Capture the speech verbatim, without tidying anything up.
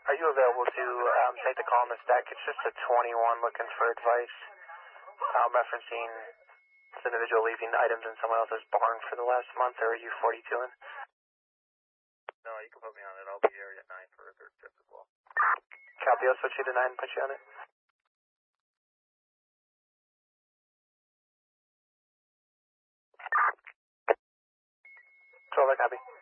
Are you available to um, take the call on this deck? It's just a twenty-one looking for advice. I'm referencing this individual leaving items in someone else's barn for the last month, or are you forty-two-ing? No, you can put me on it. I'll be here at nine for a third trip as well. Copy, I'll switch you to nine and put you on it. twelve, I copy.